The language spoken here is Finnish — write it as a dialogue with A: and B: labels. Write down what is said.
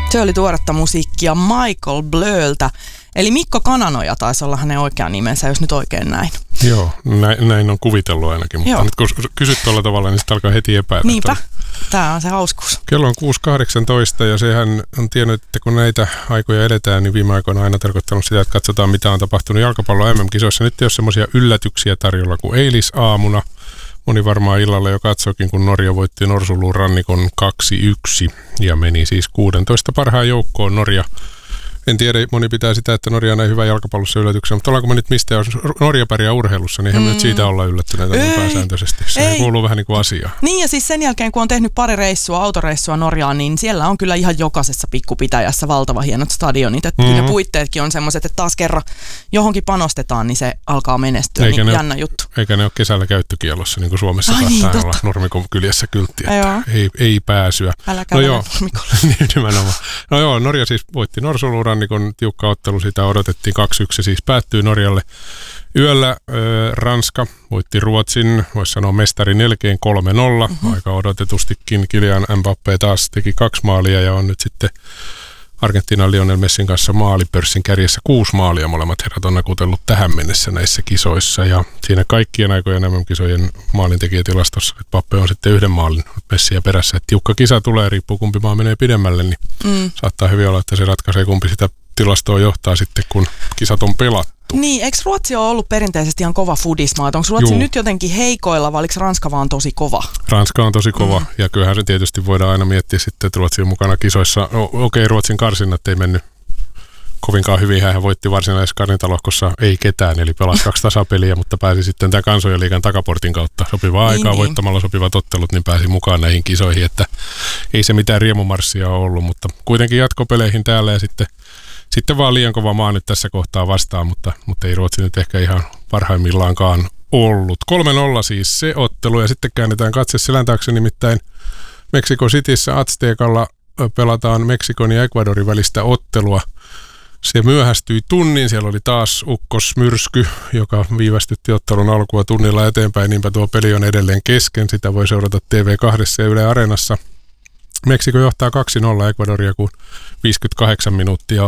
A: Se oli tuoretta musiikkia Michael Blöltä. Eli Mikko Kananoja taisi olla hänen oikea nimensä, jos nyt oikein näin.
B: Joo, näin on kuvitellut ainakin, mutta nyt kun kysyt tuolla tavalla, niin sitten alkaa heti epäillä.
A: Niinpä, tämä on se hauskuus.
B: Kello on 6.18 ja sehän on tiennyt, että kun näitä aikoja edetään, niin viime aikoina on aina tarkoittanut sitä, että katsotaan mitä on tapahtunut jalkapallon MM-kisoissa. Nyt ei ole semmoisia yllätyksiä tarjolla kuin eilisaamuna. Moni varmaan illalla jo katsoikin, kun Norja voitti Norsuluun rannikon 2-1 ja meni siis 16 parhaan joukkoon Norja. En tiedä, moni pitää sitä, että Norja on näin hyvä jalkapallossa yllätyksenä, mutta ollaanko me nyt mistä, jos Norja pärjää urheilussa, niin eihän me nyt siitä olla yllättyneitä pääsääntöisesti. Se kuuluu vähän niin kuin asiaan.
A: Niin ja siis sen jälkeen, kun on tehnyt pari autoreissua Norjaan, niin siellä on kyllä ihan jokaisessa pikkupitäjässä valtava hienot stadionit. Että ne puitteetkin on semmoiset, että taas kerran johonkin panostetaan, niin se alkaa menestyä. Niin jännä juttu.
B: Eikä ne ole kesällä käyttökielossa, niin kuin Suomessa saattaa olla Nurmikon kyljessä kyltti, että ei pääsyä.
A: Älä kävele Nurmikolla.
B: Nimenomaan. No joo, Norja siis voitti Norsuluun rannikon, tiukka ottelu, sitä odotettiin 2-1, siis päättyi Norjalle. Yöllä Ranska voitti Ruotsin, voisi sanoa mestarin jälkeen 3-0, aika odotetustikin. Kylian Mbappé taas teki 2 maalia ja on nyt sitten Argentiinan Lionel Messin kanssa maalipörssin kärjessä 6 maalia. Molemmat herrat on nakutellut tähän mennessä näissä kisoissa ja siinä kaikkien aikojen MM-kisojen maalintekijätilastossa Mbappé on sitten 1 maalin Messiä perässä. Et tiukka kisa tulee, riippuu kumpi maa menee pidemmälle, niin saattaa hyvin olla, että se ratkaisee kumpi sitä tilastoa johtaa sitten, kun kisat on pelattu.
A: Niin, eikö Ruotsi ole ollut perinteisesti ihan kova foodismaa? Onko Ruotsi nyt jotenkin heikoilla vai oliko Ranska vaan tosi kova?
B: Ranska on tosi kova ja kyllähän se tietysti voidaan aina miettiä sitten, että Ruotsi on mukana kisoissa. Okei, Ruotsin karsinnat ei mennyt kovinkaan hyvin. Hän voitti varsinaisessa karsintalohkossa ei ketään, eli pelasi 2 tasapeliä, mutta pääsi sitten tämän Kansojen liigan takaportin kautta sopivaa aikaa voittamalla sopivat ottelut, niin pääsi mukaan näihin kisoihin, että ei se mitään riemumarssia ole ollut, mutta kuitenkin jatkopeleihin täällä ja sitten vaan liian kova maa nyt tässä kohtaa vastaan, mutta ei Ruotsi nyt ehkä ihan parhaimmillaankaan ollut. 3-0 siis se ottelu ja sitten käännetään katse selän taakse, nimittäin Mexico Cityssä Aztecalla pelataan Meksikon ja Ecuadorin välistä ottelua. Se myöhästyi tunnin, siellä oli taas ukkosmyrsky, joka viivästytti ottelun alkua tunnilla eteenpäin, niinpä tuo peli on edelleen kesken, sitä voi seurata TV2 ja Yle Areenassa. Meksiko johtaa 2-0 Ecuadoria, kun 58 minuuttia